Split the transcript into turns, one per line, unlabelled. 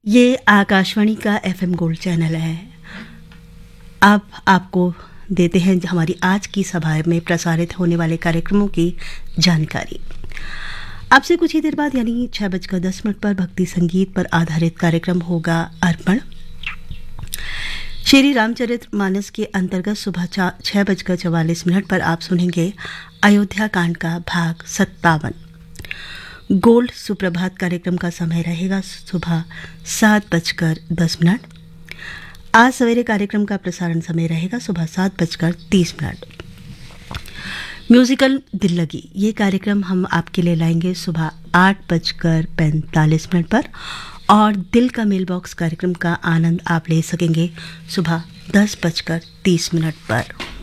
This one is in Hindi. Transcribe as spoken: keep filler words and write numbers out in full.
ये आकाशवाणी का एफएम गोल्ड चैनल है। अब आपको देते हैं हमारी आज की सभा में प्रसारित होने वाले कार्यक्रमों की जानकारी। आपसे कुछ ही देर बाद यानी छह बजकर दस मिनट पर भक्ति संगीत पर आधारित कार्यक्रम होगा अर्पण। श्री रामचरित मानस के अंतर्गत सुबह छह बजकर चवालीस मिनट पर आप सुनेंगे अयोध्या कांड का भाग सत्तावन। गोल्ड सुप्रभात कार्यक्रम का समय रहेगा सुबह सात बजकर दस मिनट। आज सवेरे कार्यक्रम का प्रसारण समय रहेगा सुबह सात बजकर तीस मिनट। म्यूजिकल दिल लगी ये कार्यक्रम हम आपके लिए लाएंगे सुबह आठ बजकर पैंतालीस मिनट पर और दिल का मेल बॉक्स कार्यक्रम का आनंद आप ले सकेंगे सुबह दस बजकर तीस मिनट पर।